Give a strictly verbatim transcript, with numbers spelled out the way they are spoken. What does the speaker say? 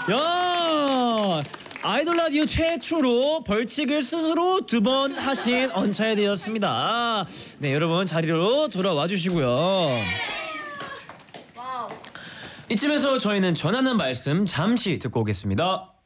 야, 아이돌 라디오 최초로 벌칙을 스스로 두 번 하신 언차이드였습니다. 네, 여러분 자리로 돌아와 주시고요. 이쯤에서 저희는 전하는 말씀 잠시 듣고 오겠습니다.